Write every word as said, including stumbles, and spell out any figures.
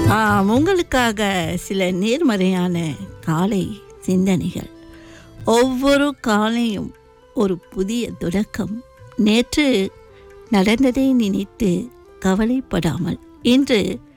ஆம், உங்களுக்காக சில நேர்மறையான காலை சிந்தனைகள். ஒவ்வொரு காலையும் ஒரு புதிய தொடக்கம். நேற்று நடந்ததை நினைத்து கவலைப்படாமல் இன்று